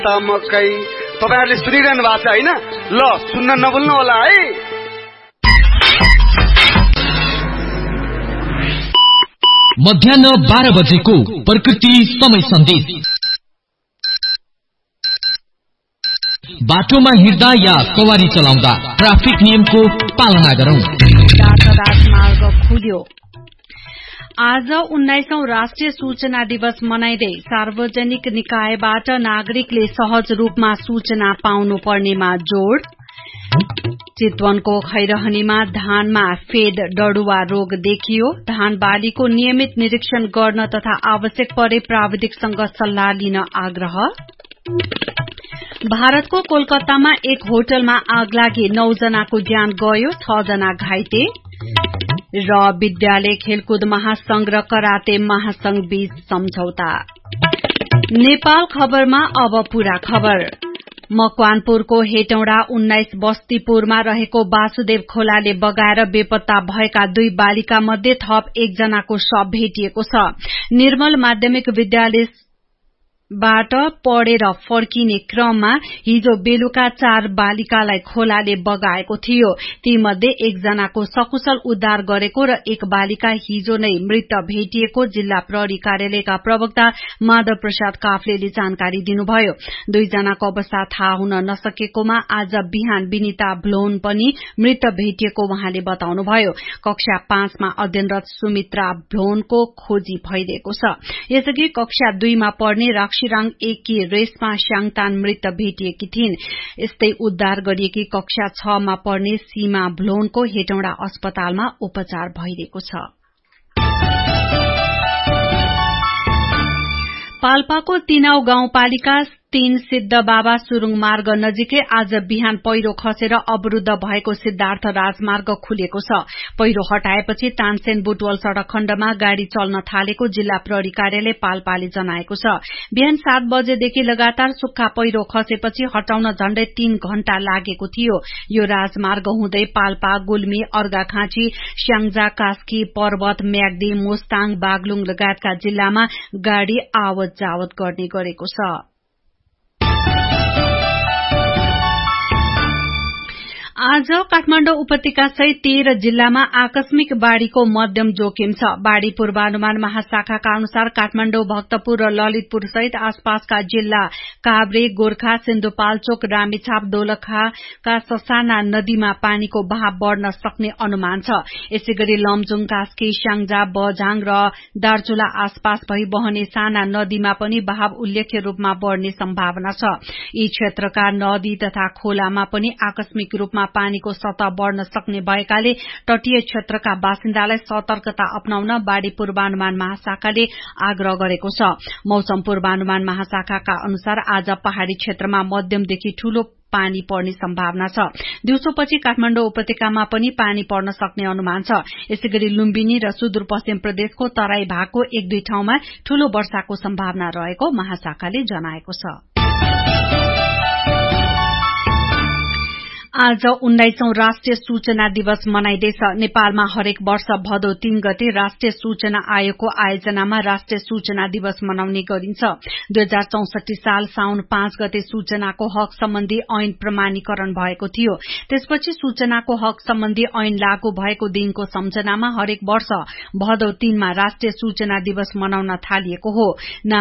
मकै तपाईहरुले सुनिरहनु भएको छ हैन? ल सुन्न नभुल्नु होला है। मध्याह्न 12 बजेको प्रकृति समय सन्देश। बाटोमा हिँड्दा या सवारी चलाउँदा ट्राफिक नियमको पालना गरौं। राजमार्ग खुल्यो। आज 19औं राष्ट्रिय सूचना दिवस मनाइदै सार्वजनिक निकायबाट नागरिकले सहज रूपमा सूचना पाउनु पर्नेमा जोड़। चितवनको खैरहनीमा धानमा फेद डडुवा रोग देखियो। धान बालीको नियमित निरीक्षण गर्न तथा आवश्यक परे प्राविधिकसँग सल्लाह लिन आग्रह। भारतको कोलकातामा एक होटलमा आग लागि 9 जनाको ज्यान गयो, 6 जना घाइते। र विद्यालय खेलकुद महासंघ र कराते महासंघ बीच सम्झौता। नेपाल खबरमा अब पूरा खबर। मकवानपुरको हेटौडा 19 बस्तीपुरमा रहेको वासुदेव खोलाले बगाएर बेपत्ता भएका 2 बालिका मध्ये थप 1 जनाको शव भेटिएको छ। निर्मल माध्यमिक विद्यालयबाट पढेर फर्किने क्रममा हिजो बेलुका 4 बालिकालाई खोलाले बगाएको थियो। ती मध्ये 1 जनाको सकुशल उद्धार गरेको र 1 बालिका हिजो नै मृत भेटिएको जिल्ला प्रहरी कार्यालयका प्रवक्ता माधव प्रसाद काफ्लेले जानकारी दिनुभयो। 2 जनाको अवस्था थाहा हुन नसकेकोमा आज बिहान विनिता भ्लोन पनि मृत भेटिएको उहाँले बताउनुभयो। कक्षा 5 मा अध्ययनरत सुमित्रा भ्लोनको खोजी भइरहेको छ। यसअघि कक्षा 2 मा पढ्ने राक्षीराङ 1 की रेशमा स्याङतान मृत भेटिएकी थिइन्। यस्तै उद्धार गरिएकी कक्षा 6 मा पढ्ने सीमा भ्लोनको हेटौडा अस्पतालमा उपचार भइरहेको छ। पाल्पाको तिनाउ गाउँपालिका 3 सिद्ध बाबा सुरुङ मार्ग नजिकै आज बिहान पहिरो खसेर अवरूद्ध भएको सिद्धार्थ राजमार्ग खुलेको छ। पहिरो हटाएपछि तानसेन बुटवल सड़क खण्डमा गाड़ी चल्न थालेको जिल्ला प्रहरी कार्यालय पाल्पाले जनाएको छ। बिहान 7 बजेदेखि लगातार सुक्खा पहिरो खसेपछि हटाउन झण्डै 3 घण्टा लागेको थियो। यो राजमार्ग हुँदै पाल्पा, गुल्मी, अर्घाखाँची, स्याङ्जा, कास्की, पर्वत, म्याग्दी, मोस्ताङ, बागलुङ लगायतका जिल्लामा गाड़ी आवत जावत गर्ने गरेको छ। आज काठमाडौँ उपत्यका सहित 13 जिल्लामा आकस्मिक बाढ़ीको मध्यम जोखिम छ। बाढ़ी पूर्वानुमान महाशाखाका अनुसार काठमाडौँ, भक्तपुर र ललितपुर सहित आसपासका जिल्ला काभ्रे, गोर्खा, सिन्धुपाल्चोक, रामेछाप, दोलखाका ससाना नदीमा पानीको बहाव बढ़न सक्ने अनुमान छ। यसैगरी लमजुङ, कास्की, स्याङ्जा, बझाङ र दार्चुला आसपास भई बहने साना नदीमा पनि बहाव उल्लेख्य रूपमा बढ़ने सम्भावना छ। यी क्षेत्रका नदी तथा खोलामा पनि आकस्मिक रूपमा पानीको सतह बढ़न सक्ने भएकाले तटीय क्षेत्रका बासिन्दालाई सतर्कता अपनाउन बाढ़ी पूर्वानुमान महाशाखाले आग्रह गरेको छ। मौसम पूर्वानुमान महाशाखाका अनुसार आज पहाड़ी क्षेत्रमा मध्यमदेखि ठूलो पानी पर्ने सम्भावना छ। दिउँसोपछि काठमाडौँ उपत्यकामा पनि पानी पर्न सक्ने अनुमान छ। यसैगरी लुम्बिनी र सुदूरपश्चिम प्रदेशको तराई भागको 1-2 ठाउँमा ठूलो वर्षाको सम्भावना रहेको महाशाखाले जनाएको छ। आज 19औं राष्ट्रिय सूचना दिवस मनाइदैछ। नेपालमा हरेक वर्ष भदौ 3 गते राष्ट्रिय सूचना आयोगको आयोजनामा राष्ट्रिय सूचना दिवस मनाउने गरिन्छ। 2064 साल साउन 5 गते सूचनाको हक सम्बन्धी ऐन प्रमाणीकरण भएको थियो। त्यसपछि सूचनाको हक सम्बन्धी ऐन लागू भएको दिनको सम्झनामा हरेक वर्ष भदौ 3 मा राष्ट्रिय सूचना दिवस मनाउन थालिएको हो।